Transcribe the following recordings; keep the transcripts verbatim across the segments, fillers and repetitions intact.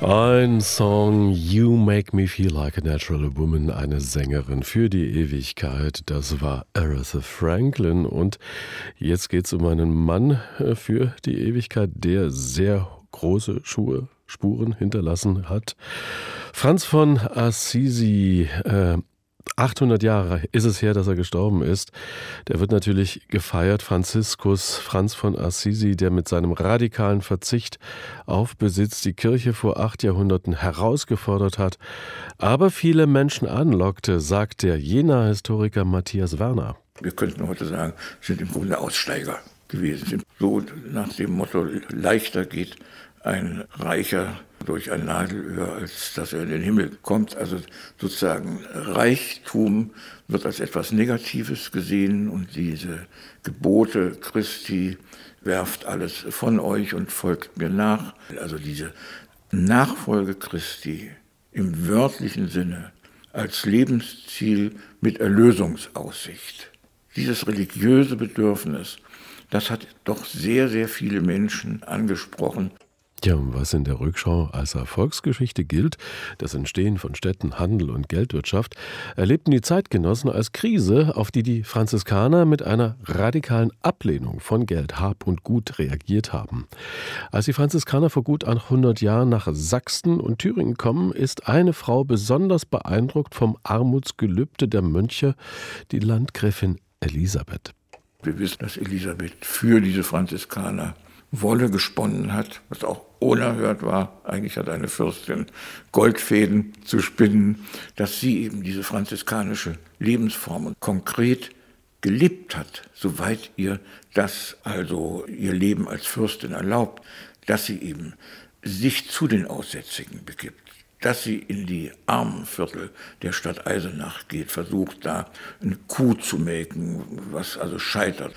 Ein Song, You Make Me Feel Like a Natural Woman, eine Sängerin für die Ewigkeit. Das war Aretha Franklin. Und jetzt geht es um einen Mann für die Ewigkeit, der sehr große Schuhe, Spuren hinterlassen hat. Franz von Assisi, äh, achthundert Jahre ist es her, dass er gestorben ist. Der wird natürlich gefeiert. Franziskus Franz von Assisi, der mit seinem radikalen Verzicht auf Besitz die Kirche vor acht Jahrhunderten herausgefordert hat, aber viele Menschen anlockte, sagt der Jenaer Historiker Matthias Werner. Wir könnten heute sagen, sind im Grunde Aussteiger gewesen. So nach dem Motto, leichter geht ein Reicher durch ein Nadelöhr, als dass er in den Himmel kommt. Also sozusagen Reichtum wird als etwas Negatives gesehen und diese Gebote Christi, werft alles von euch und folgt mir nach. Also diese Nachfolge Christi im wörtlichen Sinne als Lebensziel mit Erlösungsaussicht. Dieses religiöse Bedürfnis, das hat doch sehr, sehr viele Menschen angesprochen. Ja, und was in der Rückschau als Erfolgsgeschichte gilt, das Entstehen von Städten, Handel und Geldwirtschaft, erlebten die Zeitgenossen als Krise, auf die die Franziskaner mit einer radikalen Ablehnung von Geld, Hab und Gut reagiert haben. Als die Franziskaner vor gut hundert Jahren nach Sachsen und Thüringen kommen, ist eine Frau besonders beeindruckt vom Armutsgelübde der Mönche, die Landgräfin Elisabeth. Wir wissen, dass Elisabeth für diese Franziskaner Wolle gesponnen hat, was auch unerhört war. Eigentlich hat eine Fürstin Goldfäden zu spinnen, dass sie eben diese franziskanische Lebensform konkret gelebt hat, soweit ihr das also ihr Leben als Fürstin erlaubt, dass sie eben sich zu den Aussätzigen begibt, dass sie in die Armenviertel der Stadt Eisenach geht, versucht da eine Kuh zu melken, was also scheitert.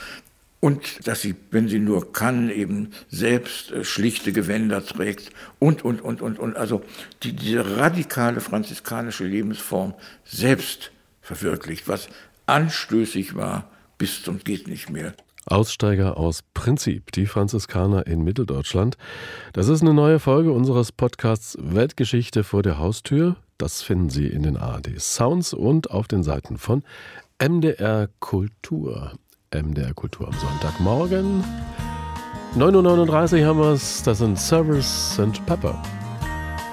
Und dass sie, wenn sie nur kann, eben selbst äh, schlichte Gewänder trägt und, und, und, und, und. Also die, diese radikale franziskanische Lebensform selbst verwirklicht, was anstößig war bis zum geht nicht mehr. Aussteiger aus Prinzip, die Franziskaner in Mitteldeutschland. Das ist eine neue Folge unseres Podcasts Weltgeschichte vor der Haustür. Das finden Sie in den A R D Sounds und auf den Seiten von M D R Kultur. M D R Kultur am Sonntagmorgen. neun Uhr neununddreißig haben wir es. Das sind Service and Pepper.